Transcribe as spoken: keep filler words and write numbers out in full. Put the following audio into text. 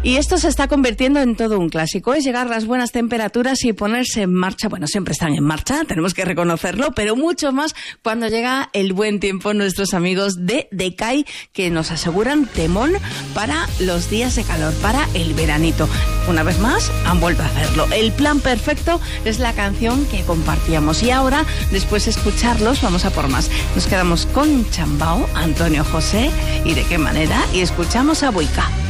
Y esto se está convirtiendo en todo un clásico. Es llegar las buenas temperaturas y ponerse en marcha. Bueno, siempre están en marcha, tenemos que reconocerlo, pero mucho más cuando llega el buen tiempo. Nuestros amigos de Decay, que nos aseguran temón para los días de calor, para el veranito. Una vez más, han vuelto a hacerlo. El plan perfecto es la canción que compartíamos. Y ahora, después de escucharlos, vamos a por más. Nos quedamos con Chambao, Antonio José, y de qué manera, y escuchamos a Boiká.